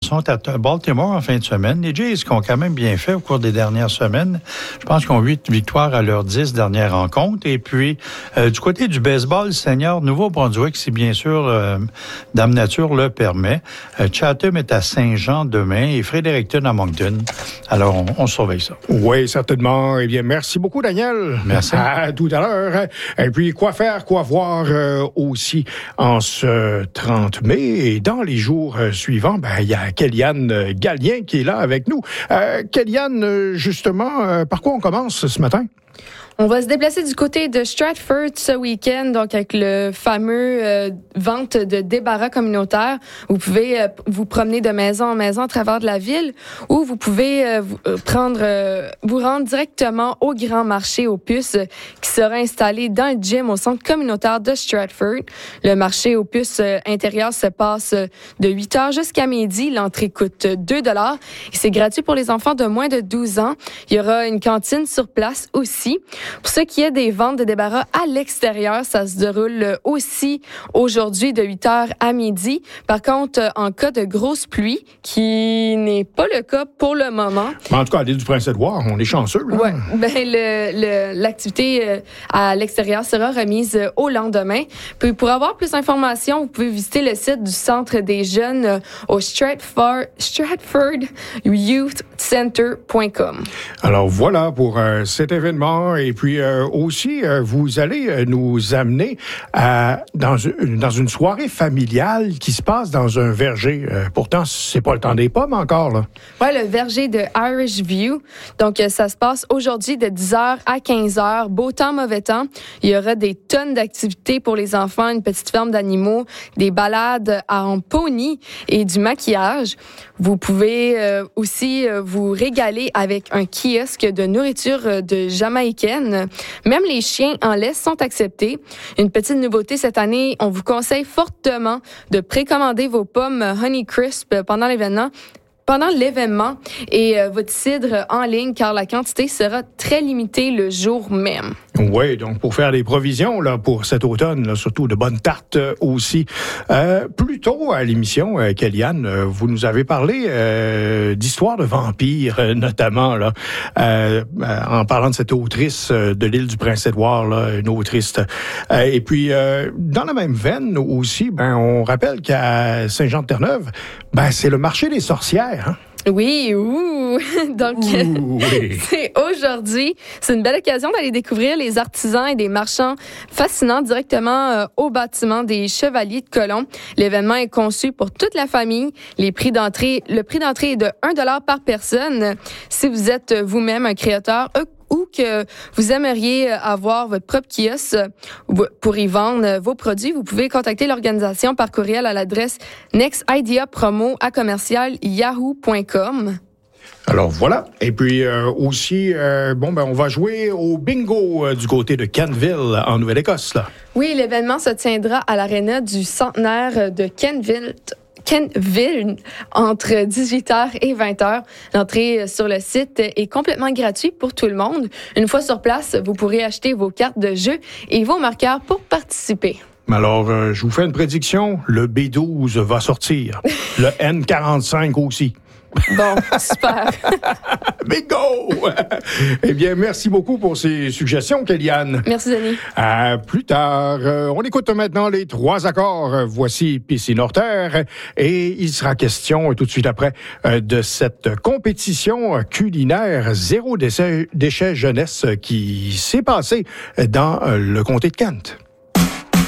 sont à Baltimore en fin de semaine. Les Jays qui ont quand même bien fait au cours des dernières semaines. Je pense qu'ils ont 8 victoires à leurs 10 dernières rencontres. Et puis, du côté du baseball senior Nouveau-Brunswick, si bien sûr Dame Nature le permet, Chatham est à Saint-Jean demain et Fredericton à Moncton. Alors, on surveille ça. Oui, certainement. Eh bien, merci beaucoup, Daniel. Merci. À tout à l'heure. Et puis, quoi faire, quoi voir aussi en ce 30 mai. Et dans les jours suivants, il y a Kellyanne Gallien qui est là avec nous. Kellyanne, justement, par quoi on commence ce matin? On va se déplacer du côté de Stratford ce week-end, donc avec le fameux vente de débarras communautaire. Vous pouvez vous promener de maison en maison à travers de la ville, ou vous pouvez vous rendre directement au grand marché aux puces qui sera installé dans le gym au centre communautaire de Stratford. Le marché aux puces intérieur se passe de 8h jusqu'à midi. L'entrée coûte 2$ et c'est gratuit pour les enfants de moins de 12 ans. Il y aura une cantine sur place aussi. Pour ce qui est des ventes de débarras à l'extérieur, ça se déroule aussi aujourd'hui de 8h à midi. Par contre, en cas de grosse pluie, qui n'est pas le cas pour le moment. En tout cas, à l'île du Prince-Édouard, on est chanceux. Oui, l'activité à l'extérieur sera remise au lendemain. Puis pour avoir plus d'informations, vous pouvez visiter le site du Centre des jeunes au stratfordyouthcenter.com. Alors voilà pour cet événement. Et puis aussi, vous allez nous amener dans une soirée familiale qui se passe dans un verger. Pourtant, c'est pas le temps des pommes encore, là. Oui, le verger de Irish View. Donc, ça se passe aujourd'hui de 10h à 15h. Beau temps, mauvais temps. Il y aura des tonnes d'activités pour les enfants, une petite ferme d'animaux, des balades en pony et du maquillage. Vous pouvez aussi vous régaler avec un kiosque de nourriture de jamaïcaine. Même les chiens en laisse sont acceptés. Une petite nouveauté cette année, on vous conseille fortement de précommander vos pommes Honeycrisp pendant l'événement et votre cidre en ligne, car la quantité sera très limitée le jour même. Oui, donc pour faire des provisions là pour cet automne, là, surtout de bonnes tartes aussi. Plus tôt à l'émission, Kellyanne, vous nous avez parlé d'histoires de vampires, notamment là, en parlant de cette autrice de l'île du Prince-Édouard, là, une autrice. Et puis, dans la même veine aussi, on rappelle qu'à Saint-Jean-de-Terre-Neuve, c'est le marché des sorcières. Hein? Oui, donc oui. C'est aujourd'hui. C'est une belle occasion d'aller découvrir les artisans et des marchands fascinants directement au bâtiment des Chevaliers de Colomb. L'événement est conçu pour toute la famille. Le prix d'entrée est de 1$ par personne. Si vous êtes vous-même un créateur ou que vous aimeriez avoir votre propre kiosque pour y vendre vos produits, vous pouvez contacter l'organisation par courriel à l'adresse nextideapromo@yahoo.com. Alors voilà. Et puis aussi, on va jouer au bingo du côté de Kentville, en Nouvelle-Écosse, là. Oui, l'événement se tiendra à l'aréna du centenaire de Kentville entre 18h et 20h. L'entrée sur le site est complètement gratuite pour tout le monde. Une fois sur place, vous pourrez acheter vos cartes de jeu et vos marqueurs pour participer. Alors, je vous fais une prédiction. Le B12 va sortir. Le N45 aussi. Bon, super. Bingo! Eh bien, merci beaucoup pour ces suggestions, Kellyanne. Merci, Denis. À plus tard. On écoute maintenant les 3 accords. Voici Piscine hors terre. Et il sera question tout de suite après de cette compétition culinaire zéro déchet jeunesse qui s'est passée dans le comté de Kent.